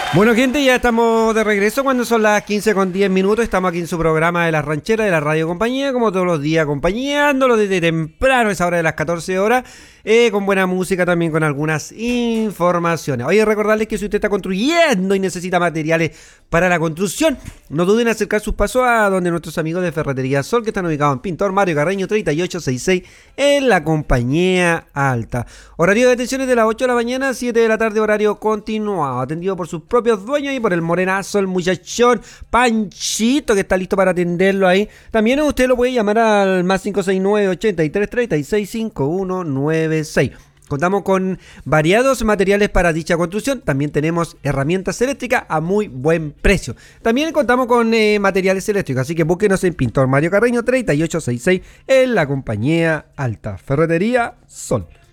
Bueno, gente, ya estamos de regreso cuando son las 15:10. Estamos aquí en su programa de La Ranchera de la Radio Compañía, como todos los días, acompañándolo desde temprano, esa hora de las 14 horas, con buena música, también con algunas informaciones. Oye, recordarles que si usted está construyendo y necesita materiales para la construcción, no duden en acercar sus pasos a donde nuestros amigos de Ferretería Sol, que están ubicados en Pintor Mario Carreño 3866, en la Compañía Alta. Horario de atención es de las 8 de la mañana a 7 de la tarde, horario continuado, atendido por sus propios dueños y por el morenazo, el muchachón Panchito, que está listo para atenderlo ahí. También usted lo puede llamar al más 569 83 36 5196. Contamos con variados materiales para dicha construcción. También tenemos herramientas eléctricas a muy buen precio. También contamos con materiales eléctricos, así que búsquenos en Pintor Mario Carreño 3866 en la Compañía Alta. Ferretería Sol.